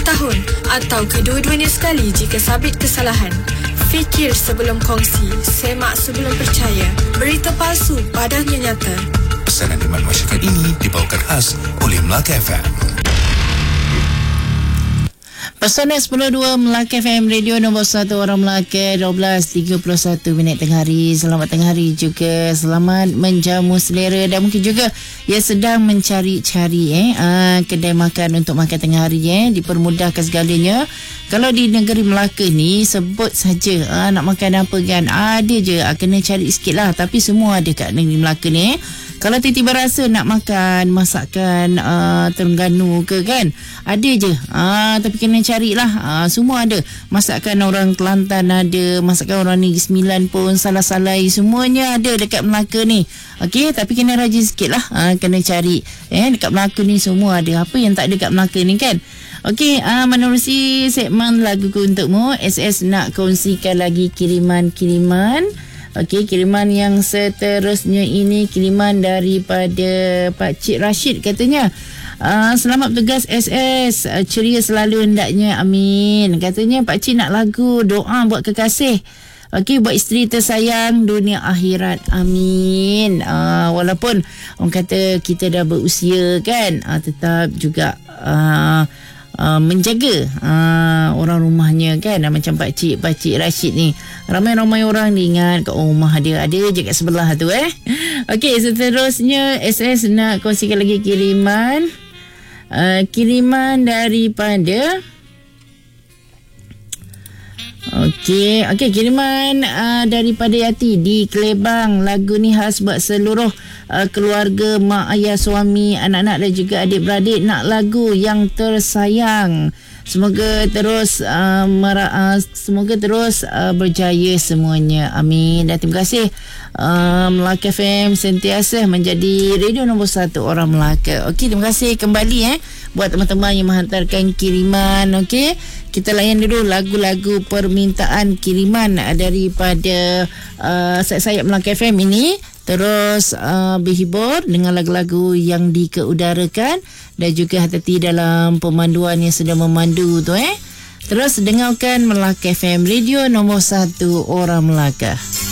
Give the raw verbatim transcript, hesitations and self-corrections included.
tahun atau kedua-duanya sekali jika sabit kesalahan. Fikir sebelum kongsi, semak sebelum percaya. Berita palsu padahal nyata. Pesanan khidmat masyarakat ini dibawakan khas oleh Melaka F M. Personal sepuluh dua Melaka F M, radio nombor satu orang Melaka. Dua belas tiga puluh satu minit tengah hari. Selamat tengah hari juga. Selamat menjamu selera. Dan mungkin juga ia sedang mencari-cari eh, uh, kedai makan untuk makan tengah hari eh, dipermudahkan segalanya. Kalau di negeri Melaka ni, sebut saja uh, nak makan apa kan, ada je, uh, kena cari sikit lah. Tapi semua ada kat negeri Melaka ni eh. Kalau tiba-tiba rasa nak makan masakan uh, Terengganu ke kan, ada je, uh, tapi kena carilah. uh, Semua ada. Masakan orang Kelantan ada, masakan orang Negeri Sembilan pun, salah-salai, semuanya ada dekat Melaka ni. Okey, tapi kena rajin sikit lah, uh, kena cari eh, dekat Melaka ni semua ada. Apa yang tak ada kat Melaka ni kan. Okey, uh, menerusi segmen laguku untukmu. S S nak kongsikan lagi kiriman-kiriman. Okey, kiriman yang seterusnya ini kiriman daripada Pak Cik Rashid katanya. Uh, selamat bertugas S S, uh, ceria selalu hendaknya, amin. Katanya Pak Cik nak lagu doa buat kekasih. Okey, buat isteri tersayang dunia akhirat, amin. Uh, walaupun orang kata kita dah berusia kan, uh, tetap juga uh, Uh, menjaga uh, orang rumahnya kan, uh, macam Pak Cik Pak Cik Rashid ni, ramai-ramai orang ni ingat kat rumah dia, ada je kat sebelah tu eh. Okey, seterusnya S S nak kongsikan lagi kiriman uh, kiriman daripada Okey, okey, kiriman uh, daripada Yati di Kelebang. Lagu ni khas buat seluruh uh, keluarga, mak ayah, suami, anak-anak dan juga adik-beradik. Nak lagu yang tersayang. Semoga terus uh, mera- uh, semoga terus uh, berjaya semuanya, amin. Dan terima kasih uh, Melaka F M sentiasa menjadi radio nombor satu orang Melaka. Okey, terima kasih kembali eh buat teman-teman yang menghantarkan kiriman. Okey, kita layan dulu lagu-lagu permintaan kiriman daripada uh, sayap Melaka F M ini. Terus uh, berhibur dengan lagu-lagu yang dikeudarakan dan juga hati-hati dalam pemanduan yang sedang memandu tu eh. Terus dengarkan Melaka F M, radio nombor satu orang Melaka.